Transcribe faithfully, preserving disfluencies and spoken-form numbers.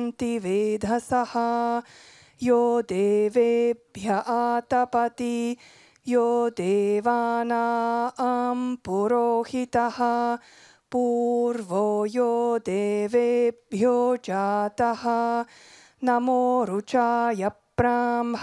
गृह्णन्ति वेधसः यो देवेभ्य आतपति यो देवानां पुरोहितः पूर्वो यो देवेभ्यो जातः नमो रुचाय ब्राह्मणाय